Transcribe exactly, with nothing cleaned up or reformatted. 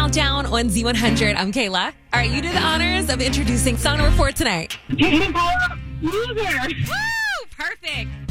Countdown on Z one hundred. I'm Kayla. All right, you do the honors of introducing song number four tonight. Katie Paula, Loser. Woo! Perfect.